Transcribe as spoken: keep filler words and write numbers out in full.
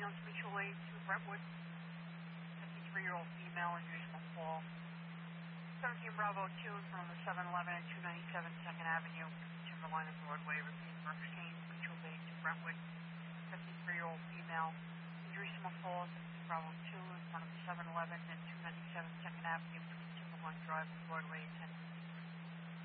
Ambulance Mutual Aid to Brentwood, fifty-three-year-old female, injuries from fall. seventeen Bravo two from the seven eleven at two ninety-seven second Avenue, Timberline and Broadway, repeat Merck Exchange Mutual Aid to Brentwood, fifty-three-year-old female, injuries from a fall.